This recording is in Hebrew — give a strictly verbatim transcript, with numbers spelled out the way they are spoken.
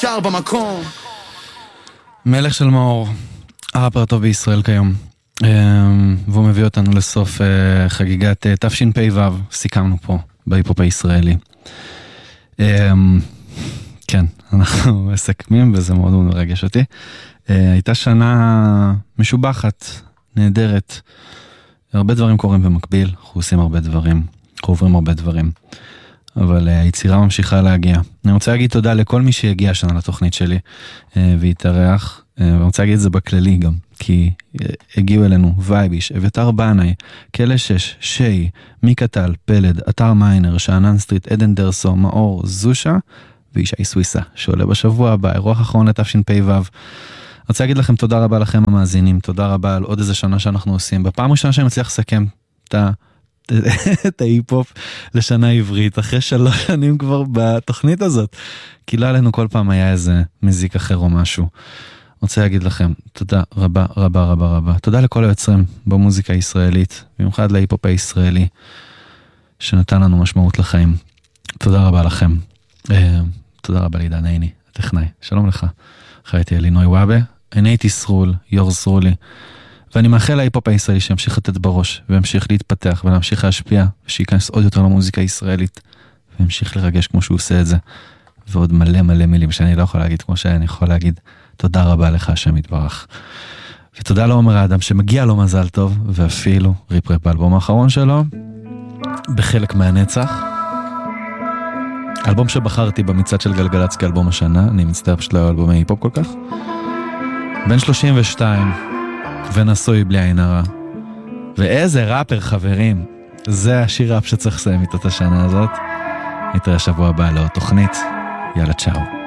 שר במקום. מלך של מאור, הראפר הטוב בישראל כיום, והוא מביא אותנו לסוף חגיגת תשפ"ו, סיכמנו פה בהיפ-הופ הישראלי. כן, אנחנו מסכמים וזה מאוד מאוד מרגש אותי. הייתה שנה משובחת, נהדרת, הרבה דברים קורים במקביל, אנחנו עושים הרבה דברים, אנחנו עוברים הרבה דברים, אבל היצירה ממשיכה להגיע. אני רוצה להגיד תודה לכל מי שהגיע השנה לתוכנית שלי והתארח, ואני רוצה להגיד את זה בכללי גם, כי הגיעו אלינו וייביש, אביתר בנאי, כלא שש, שי, מיקה טל, פלד, אתר מיינר, שאנן סטריט, עדן דרסו, מאור, זושה, וישי סוויסה, שעולה בשבוע הבא, אירוח אחרון לתשפ"ו. אני רוצה להגיד לכם תודה רבה לכם המאזינים, תודה רבה על עוד איזה שנה שאנחנו עושים. בפעם ראשונה שאני מצליח לסכם את ה... את ההיפ-הופ לשנה עברית, אחרי שלוש שנים כבר בתוכנית הזאת, כי לא עלינו כל פעם היה איזה מזיק אחר או משהו. רוצה להגיד לכם, תודה רבה רבה רבה רבה, תודה לכל היוצרים במוזיקה הישראלית, במיוחד להיפ-הופ הישראלי, שנתן לנו משמעות לחיים. תודה רבה לכם. תודה רבה לעידן עיני, הטכנאי. שלום לך. חייתי אלינוי וואבה, עיני תסרול, יור סרולי. ואני מאחל להיפ-הופ הישראלי שימשיך לתת בראש, וימשיך להתפתח, ולהמשיך להשפיע, ושייכנס עוד יותר למוזיקה הישראלית, וימשיך לרגש כמו שהוא עושה את זה, ועוד מלא מלא מילים שאני לא יכול להגיד, כמו שאני יכול להגיד, תודה רבה לך השם יתברך. ותודה לעומר האדם שמגיע לו מזל טוב, ואפילו ריפ-רפ באלבום האחרון שלו, בחלק מהנצח. אלבום שבחרתי במצעד של גלגלצ כאלבום השנה, אני מצטער פשוט לא היה אלבומי היפ-הופ כל כך. בן שלושים ושתיים, ונשוי בלי עין הרע. ואיזה ראפר חברים, זה השיר ראפ שצריך לסיים איתו את השנה הזאת. נתראה שבוע הבא לעוד תוכנית, יאללה צ'או.